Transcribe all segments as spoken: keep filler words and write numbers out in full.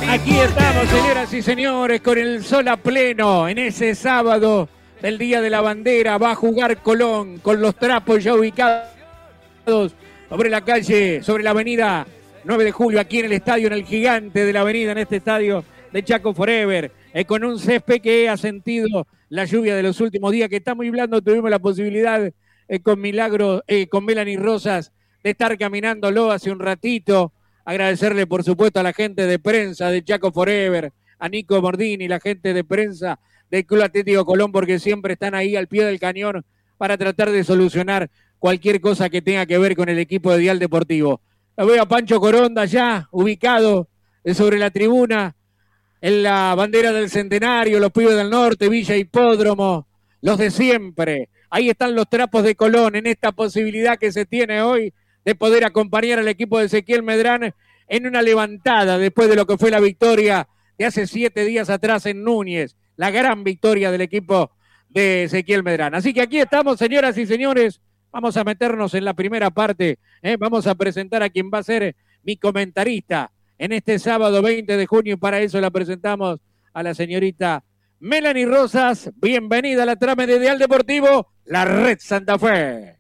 Aquí estamos, señoras y señores, con el sol a pleno en ese sábado del Día de la Bandera. Va a jugar Colón con los trapos ya ubicados sobre la calle, sobre la avenida nueve de julio, aquí en el estadio, en el gigante de la avenida, en este estadio de Chaco Forever, eh, con un césped que ha sentido la lluvia de los últimos días, que está muy blando. Tuvimos la posibilidad eh, con Milagro, eh, con Melanie Rosas, de estar caminándolo hace un ratito. Agradecerle, por supuesto, a la gente de prensa de Chaco Forever, a Nico Mordini, la gente de prensa del Club Atlético Colón, porque siempre están ahí al pie del cañón para tratar de solucionar cualquier cosa que tenga que ver con el equipo de Dial Deportivo. La veo a Pancho Coronda ya ubicado sobre la tribuna, en la bandera del Centenario, los pibes del norte, Villa Hipódromo, los de siempre. Ahí están los trapos de Colón en esta posibilidad que se tiene hoy de poder acompañar al equipo de Ezequiel Medrán en una levantada después de lo que fue la victoria de hace siete días atrás en Núñez, la gran victoria del equipo de Ezequiel Medrán. Así que aquí estamos, señoras y señores, vamos a meternos en la primera parte, ¿eh? Vamos a presentar a quien va a ser mi comentarista en este sábado veinte de junio, y para eso la presentamos a la señorita Melanie Rosas. Bienvenida a la trama de Dial Deportivo, la Red Santa Fe.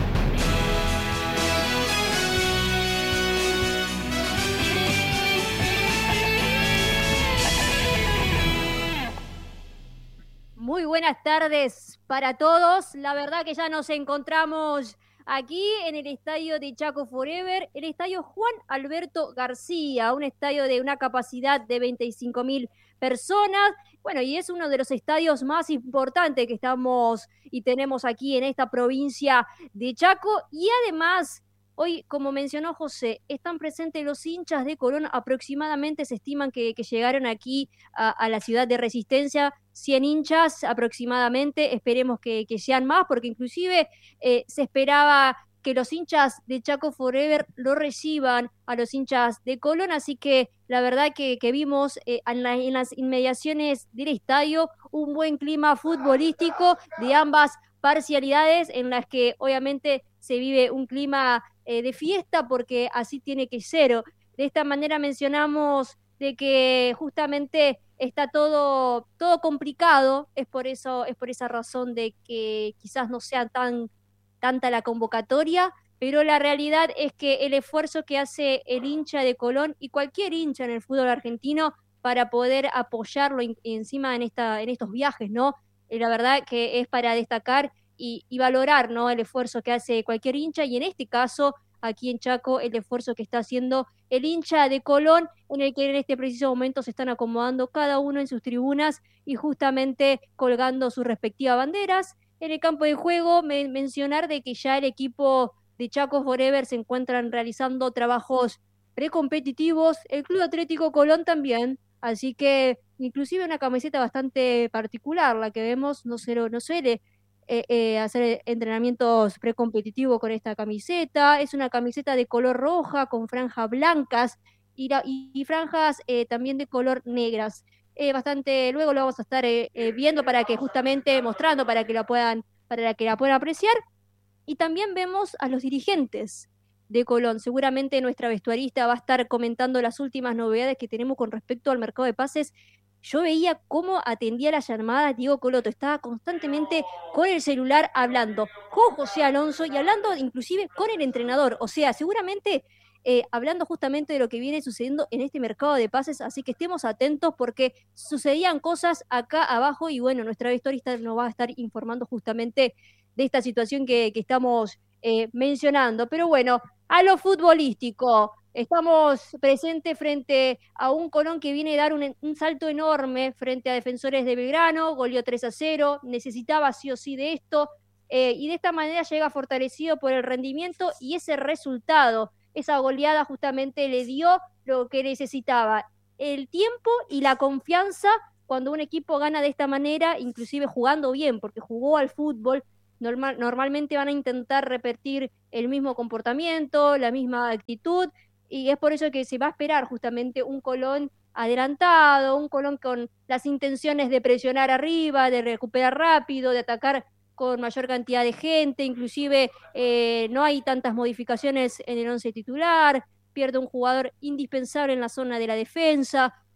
Muy buenas tardes para todos. La verdad que ya nos encontramos aquí en el estadio de Chaco Forever, el estadio Juan Alberto García, un estadio de una capacidad de veinticinco mil personas. Bueno, y es uno de los estadios más importantes que estamos y tenemos aquí en esta provincia de Chaco. Y además, hoy, como mencionó José, están presentes los hinchas de Colón. Aproximadamente se estiman que, que llegaron aquí a, a la ciudad de Resistencia cien hinchas aproximadamente. Esperemos que, que sean más, porque inclusive eh, se esperaba que los hinchas de Chaco Forever lo reciban a los hinchas de Colón, así que la verdad que, que vimos eh, en, la, en las inmediaciones del estadio un buen clima futbolístico de ambas parcialidades, en las que obviamente se vive un clima eh, de fiesta, porque así tiene que ser. De esta manera mencionamos de que justamente está todo, todo complicado, es por eso, es por esa razón de que quizás no sea tan tanta la convocatoria, pero la realidad es que el esfuerzo que hace el hincha de Colón y cualquier hincha en el fútbol argentino para poder apoyarlo in, encima en esta, en estos viajes, ¿no? Eh, la verdad que es para destacar y, y valorar, ¿no?, el esfuerzo que hace cualquier hincha, y en este caso, aquí en Chaco, el esfuerzo que está haciendo el hincha de Colón, en el que en este preciso momento se están acomodando cada uno en sus tribunas y justamente colgando sus respectivas banderas. En el campo de juego, me, mencionar de que ya el equipo de Chaco Forever se encuentran realizando trabajos precompetitivos, el Club Atlético Colón también, así que inclusive una camiseta bastante particular, la que vemos, no, se, no suele eh, eh, hacer entrenamientos precompetitivos con esta camiseta. Es una camiseta de color roja con franjas blancas y, la, y, y franjas eh, también de color negras. Eh, bastante, luego lo vamos a estar eh, eh, viendo para que justamente mostrando para que la puedan, para que la puedan apreciar. Y también vemos a los dirigentes de Colón. Seguramente nuestra vestuarista va a estar comentando las últimas novedades que tenemos con respecto al mercado de pases. Yo veía cómo atendía las llamadas Diego Coloto, estaba constantemente con el celular hablando con José Alonso y hablando inclusive con el entrenador. O sea, seguramente Eh, hablando justamente de lo que viene sucediendo en este mercado de pases, así que estemos atentos porque sucedían cosas acá abajo y bueno, nuestra vestuarista nos va a estar informando justamente de esta situación que, que estamos eh, mencionando. Pero bueno, a lo futbolístico, estamos presentes frente a un Colón que viene a dar un, un salto enorme frente a Defensores de Belgrano, goleó tres a cero, necesitaba sí o sí de esto, eh, y de esta manera llega fortalecido por el rendimiento y ese resultado. Esa goleada justamente le dio lo que necesitaba, el tiempo y la confianza. Cuando un equipo gana de esta manera, inclusive jugando bien, porque jugó al fútbol, normal, normalmente van a intentar repetir el mismo comportamiento, la misma actitud, y es por eso que se va a esperar justamente un Colón adelantado, un Colón con las intenciones de presionar arriba, de recuperar rápido, de atacar con mayor cantidad de gente, inclusive eh, no hay tantas modificaciones en el once titular, pierde un jugador indispensable en la zona de la defensa,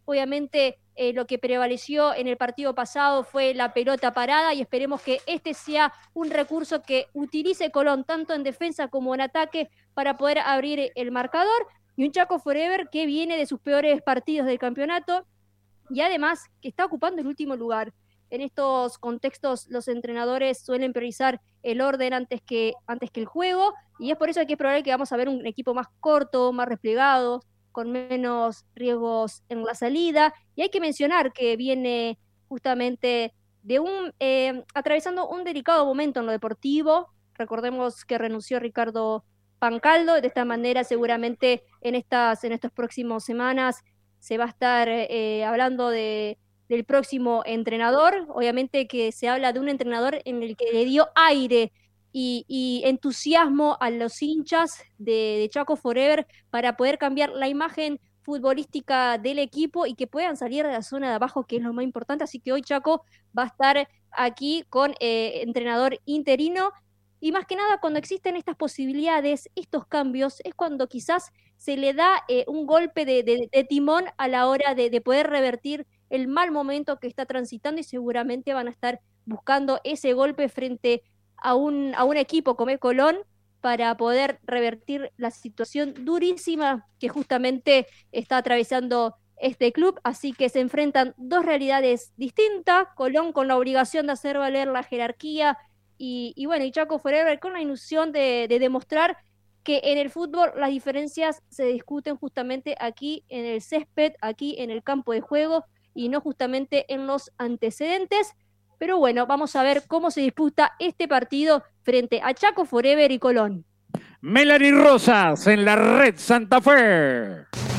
Obviamente eh, lo que prevaleció en el partido pasado fue la pelota parada y esperemos que este sea un recurso que utilice Colón tanto en defensa como en ataque para poder abrir el marcador. Y un Chaco Forever que viene de sus peores partidos del campeonato y además que está ocupando el último lugar. En estos contextos los entrenadores suelen priorizar el orden antes que, antes que el juego, y es por eso que es probable que vamos a ver un equipo más corto, más replegado, con menos riesgos en la salida. Y hay que mencionar que viene justamente de un eh, atravesando un delicado momento en lo deportivo. Recordemos que renunció Ricardo Pancaldo, de esta manera seguramente en estas, en estas próximas semanas se va a estar eh, hablando de, del próximo entrenador. Obviamente que se habla de un entrenador en el que le dio aire y, y entusiasmo a los hinchas de, de Chaco Forever para poder cambiar la imagen futbolística del equipo y que puedan salir de la zona de abajo, que es lo más importante. Así que hoy Chaco va a estar aquí con eh, entrenador interino. Y más que nada, cuando existen estas posibilidades, estos cambios, es cuando quizás se le da eh, un golpe de, de, de timón a la hora de, de poder revertir el mal momento que está transitando, y seguramente van a estar buscando ese golpe frente a un, a un equipo como el Colón para poder revertir la situación durísima que justamente está atravesando este club. Así que se enfrentan dos realidades distintas, Colón con la obligación de hacer valer la jerarquía, Y, y bueno, y Chaco Forever con la ilusión de, de demostrar que en el fútbol las diferencias se discuten justamente aquí en el césped, aquí en el campo de juego, y no justamente en los antecedentes. Pero bueno, vamos a ver cómo se disputa este partido frente a Chaco Forever y Colón. Melanie Rosas en la Red Santa Fe.